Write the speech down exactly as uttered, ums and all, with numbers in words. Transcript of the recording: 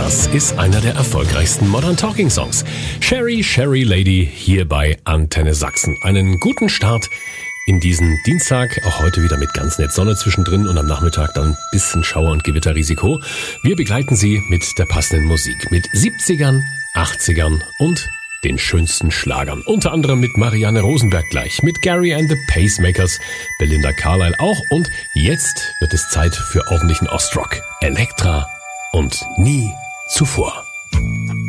Das ist einer der erfolgreichsten Modern Talking Songs. Sherry, Sherry Lady hier bei Antenne Sachsen. Einen guten Start in diesen Dienstag, auch heute wieder mit ganz nett Sonne zwischendrin und am Nachmittag dann ein bisschen Schauer- und Gewitterrisiko. Wir begleiten Sie mit der passenden Musik, mit siebzigern, achtzigern und den schönsten Schlagern. Unter anderem mit Marianne Rosenberg gleich, mit Gary and the Pacemakers, Belinda Carlisle auch und jetzt wird es Zeit für ordentlichen Ostrock, Elektra und nie zuvor.